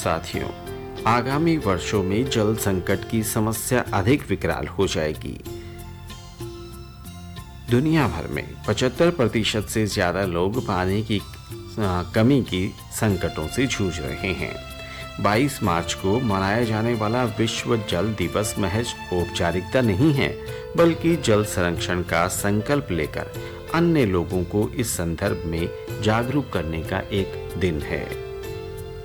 साथियों, आगामी वर्षों में जल संकट की समस्या अधिक विकराल हो जाएगी। दुनिया भर में 75% से ज्यादा लोग पानी की कमी की संकटों से जूझ रहे हैं। 22 मार्च को मनाया जाने वाला विश्व जल दिवस महज औपचारिकता नहीं है, बल्कि जल संरक्षण का संकल्प लेकर अन्य लोगों को इस संदर्भ में जागरूक करने का एक दिन है।